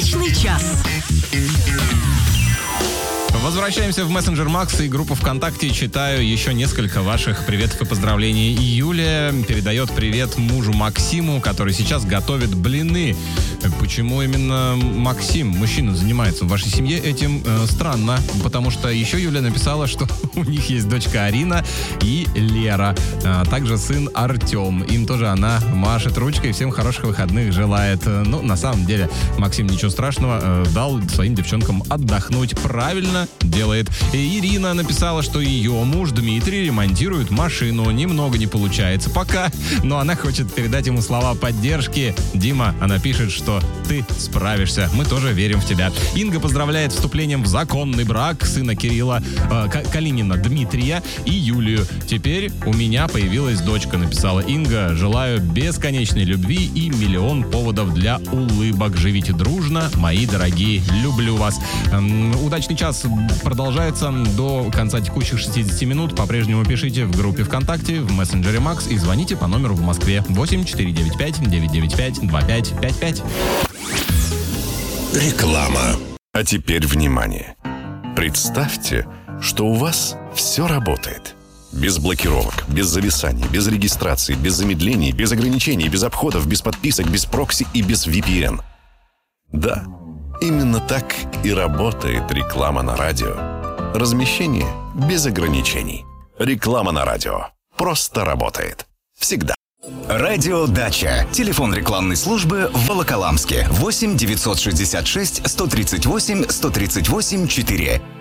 Удачный час. Возвращаемся в мессенджер Макс и группу ВКонтакте. Читаю еще несколько ваших приветов и поздравлений. Юлия передает привет мужу Максиму, который сейчас готовит блины. Почему именно Максим, мужчина, занимается в вашей семье этим? Странно, потому что еще Юлия написала, что у них есть дочка Арина и Лера, а также сын Артем. Им тоже она машет ручкой, всем хороших выходных желает. Ну, на самом деле, Максим ничего страшного, дал своим девчонкам отдохнуть. Правильно делает. И Ирина написала, что ее муж Дмитрий ремонтирует машину. Немного не получается пока, но она хочет передать ему слова поддержки. Дима, она пишет, что ты справишься. Мы тоже верим в тебя. Инга поздравляет вступлением в законный брак сына Кирилла Калинина Дмитрия и Юлию. Теперь у меня появилась дочка, написала Инга. Желаю бесконечной любви и миллион поводов для улыбок. Живите дружно, мои дорогие. Люблю вас. Удачный час продолжается до конца текущих 60 минут. По-прежнему пишите в группе ВКонтакте, в мессенджере Макс и звоните по номеру в Москве 8495-995-2555. Реклама. А теперь внимание. Представьте, что у вас все работает. Без блокировок, без зависаний, без регистрации, без замедлений, без ограничений, без обходов, без подписок, без прокси и без VPN. Да, именно так и работает реклама на радио. Размещение без ограничений. Реклама на радио просто работает. Всегда. Радио Дача. Телефон рекламной службы в Волоколамске. 8 966 138 138 4.